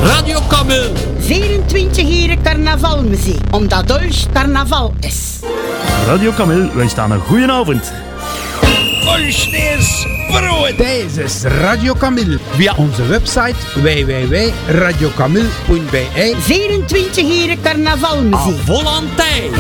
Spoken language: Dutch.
Radio Camille. 24 uur carnavalmuziek, omdat Dolch carnaval is. Radio Camille, wij staan een goeie avond. Olsneers brood. Deze is Radio Camille. Via onze website www.radiocamille.be. 24 uur carnavalmuziek. Volantijn.